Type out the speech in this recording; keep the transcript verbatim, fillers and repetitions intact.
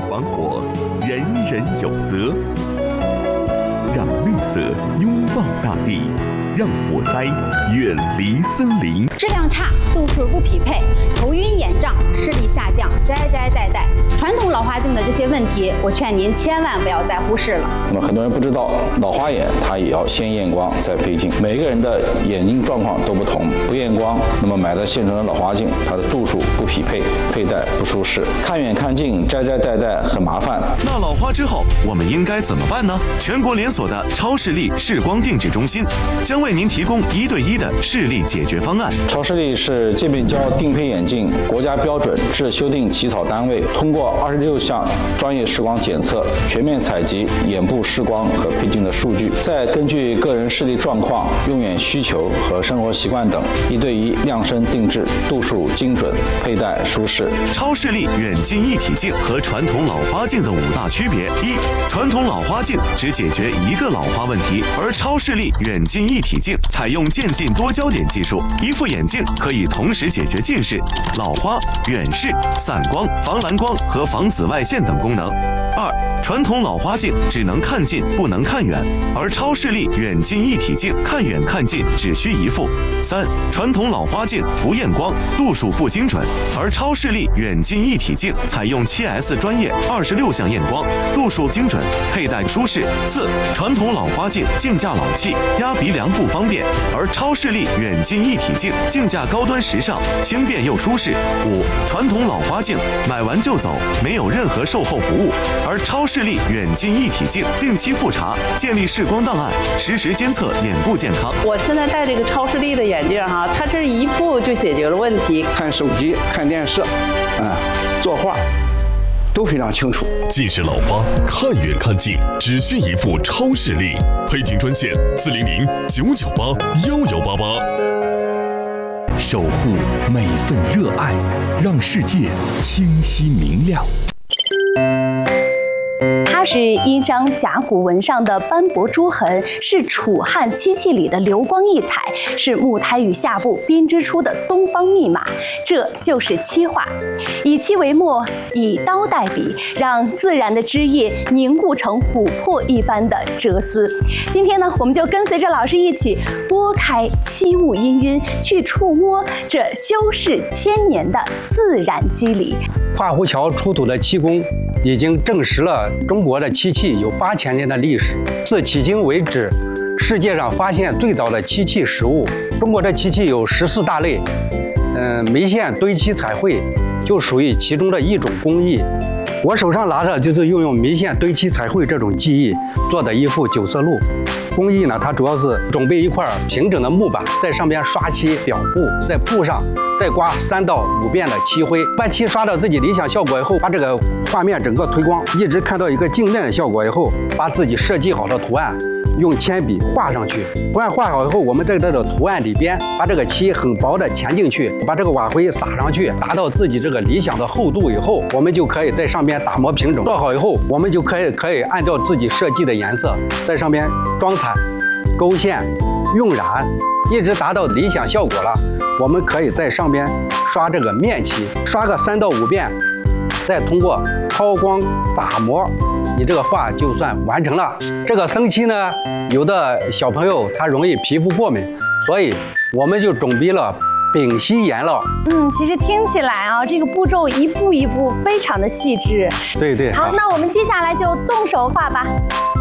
防火，人人有责。让绿色拥抱大地，让火灾远离森林。 质量差，度数不匹配，头晕眼胀，视力下降，摘摘戴戴，传统老花镜的这些问题，我劝您千万不要再忽视了。 那么很多人不知道，老花眼它也要先验光再配镜，每个人的眼睛状况都不同，不验光，那么买的现成的老花镜，它的度数不匹配，佩戴不舒适，看远看近，摘摘戴戴很麻烦。 那老花之后，我们应该怎么办呢？全国连锁的超视力视光定制中心将为您提供一对一的视力解决方案。 超视力是界面胶定配眼镜国家标准至修订起草单位，通过二十六项专业视光检测，全面采集眼部视光和配镜的数据，再根据个人视力状况、用眼需求和生活习惯等，一对一量身定制，度数精准，佩戴舒适。 超视力远近一体镜和传统老花镜的五大区别：一、传统老花镜只解决一个老花问题，而超视力远近一体镜采用渐进多焦点技术，一副眼镜可以同时解决近视、老花、远视、散光、防蓝光和防紫外线等功能。二、传统老花镜只能看近不能看远，而超视力远近一体镜看远看近只需一副。三、传统老花镜不验光，度数不精准，而超视力远近一体镜采用 七 S 专业二十六项验光，度数精准，佩戴舒适。四、传统老花镜镜架老气，压鼻梁不方便，而超视力远近一体镜镜架高端时尚，轻便又舒适。五、传统老花镜买完就走，没有任何售后服务，而超视力远近一体镜定期复查，建立视光档案，实时监测眼部健康。 我现在戴这个超视力的眼镜哈，它这一副就解决了问题。 看手机、看电视，啊，作画。都非常清楚。 近视老花，看远看近，只需一副超视力。配镜专线：四零零九九八幺幺八八。 守护每份热爱，让世界清晰明亮。 它是一张甲骨文上的斑驳朱痕，是楚汉漆器里的流光溢彩，是木胎与下部编织出的东方密码。这就是漆画，以漆为墨，以刀代笔，让自然的枝叶凝固成琥珀一般的哲思。今天呢，我们就跟随着老师一起拨开漆雾氤氲，去触摸这修饰千年的自然肌理。 跨湖桥出土的漆工已经证实了中国的漆器有八千年的历史。自迄今为止，世界上发现最早的漆器实物。中国的漆器有十四大类，嗯，眉线堆漆彩绘就属于其中的一种工艺。我手上拿着就是运用眉线堆漆彩绘这种技艺做的一副九色鹿。工艺呢，它主要是准备一块平整的木板，在上边刷漆裱布，在布上再刮三到五遍的漆灰，把漆刷到自己理想效果以后，把这个画面整个推光，一直看到一个镜面的效果以后，把自己设计好的图案用铅笔画上去。图案画好以后，我们在这个图案里边把这个漆很薄的填进去，把这个瓦灰撒上去，达到自己这个理想的厚度以后，我们就可以在上边打磨平整。做好以后，我们就可以可以按照自己设计的颜色在上边装彩、勾线、晕染，一直达到理想效果了。我们可以在上边刷这个面漆，刷个三到五遍，再通过抛光打磨，你这个画就算完成了。这个生漆呢，有的小朋友他容易皮肤过敏，所以我们就准备了丙烯颜料。 嗯，其实听起来啊，这个步骤一步一步非常的细致。 对对。 好，那我们接下来就动手画吧。